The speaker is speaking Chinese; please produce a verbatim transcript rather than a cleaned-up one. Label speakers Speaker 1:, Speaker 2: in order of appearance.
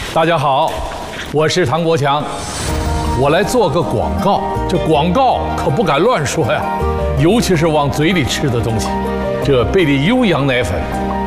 Speaker 1: 大家好，我是唐国强，我来做个广告。这广告可不敢乱说呀，尤其是往嘴里吃的东西。这贝利优羊奶粉